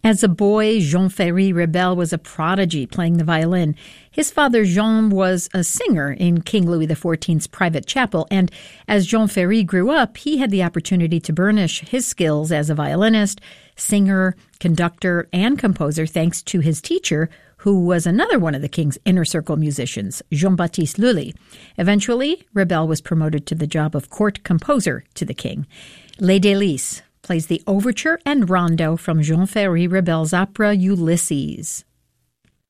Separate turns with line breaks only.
As a boy, Jean Ferry Rebel was a prodigy playing the violin. His father, Jean, was a singer in King Louis XIV's private chapel, and as Jean Ferry grew up, he had the opportunity to burnish his skills as a violinist, singer, conductor, and composer thanks to his teacher, who was another one of the king's inner circle musicians, Jean-Baptiste Lully. Eventually, Rebel was promoted to the job of court composer to the king. Les Délices plays the overture and rondo from Jean Ferry Rebel's opera Ulysses.